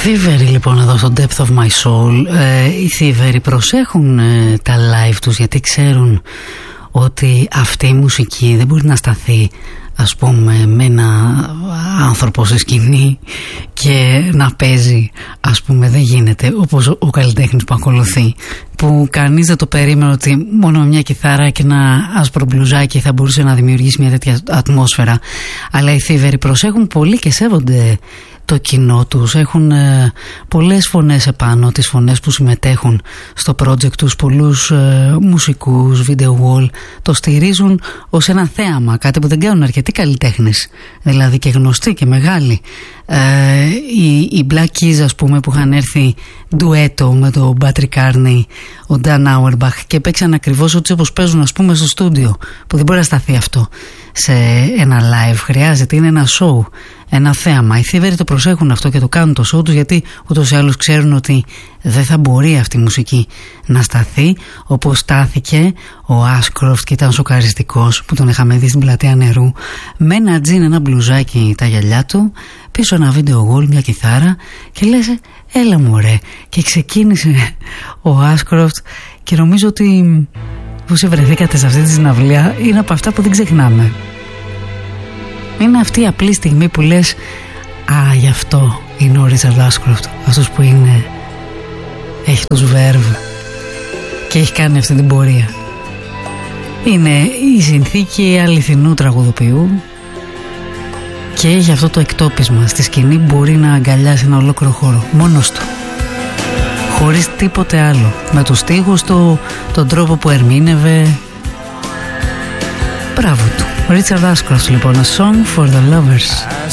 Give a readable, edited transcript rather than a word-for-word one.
Thievery λοιπόν εδώ στο Depth of My Soul. Οι Thievery προσέχουν τα live τους, γιατί ξέρουν ότι αυτή η μουσική δεν μπορεί να σταθεί, ας πούμε, με ένα άνθρωπο σε σκηνή και να παίζει, ας πούμε, δεν γίνεται, όπως ο καλλιτέχνης που ακολουθεί, που κανείς δεν το περίμενε ότι μόνο μια κιθάρα και ένα άσπρο μπλουζάκι θα μπορούσε να δημιουργήσει μια τέτοια ατμόσφαιρα. Αλλά οι Thievery προσέχουν πολύ και σέβονται το κοινό τους, έχουν πολλές φωνές επάνω, τις φωνές που συμμετέχουν στο project τους, πολλούς μουσικούς, video wall, το στηρίζουν ως ένα θέαμα, κάτι που δεν κάνουν αρκετοί καλλιτέχνες, δηλαδή και γνωστοί και μεγάλοι. Οι Black Keys, ας πούμε, που είχαν έρθει ντουέτο με τον Patrick Carney, ο Dan Auerbach, και παίξαν ακριβώς έτσι όπως παίζουν, ας πούμε, στο στούντιο, που δεν μπορεί να σταθεί αυτό σε ένα live, χρειάζεται, είναι ένα show, ένα θέαμα. Οι Thievery το προσέχουν αυτό και το κάνουν το show τους, γιατί ούτως ή άλλως ξέρουν ότι δεν θα μπορεί αυτή η μουσική να σταθεί όπως στάθηκε ο Ashcroft, και ήταν σοκαριστικός που τον είχαμε δει στην πλατεία Νερού με ένα τζιν, ένα μπλουζάκι, τα γυαλιά του, πίσω ένα video wall, μια κιθάρα, και λες έλα μωρέ, και ξεκίνησε ο Ashcroft. Και νομίζω ότι όσοι βρεθήκατε σε αυτή τη συναυλία είναι από αυτά που δεν ξεχνάμε. Είναι αυτή η απλή στιγμή που λες α, γι' αυτό είναι ο Ρίτσαρντ Ashcroft, αυτός που είναι, έχει τους Verve και έχει κάνει αυτή την πορεία. Είναι η συνθήκη αληθινού τραγουδοποιού και έχει αυτό το εκτόπισμα στη σκηνή, μπορεί να αγκαλιάσει ένα ολόκληρο χώρο μόνος του, χωρίς τίποτε άλλο, με τους στίχους του, τον τρόπο που ερμήνευε. Μπράβο του. Richard Ashcroft λοιπόν, A Song for the Lovers.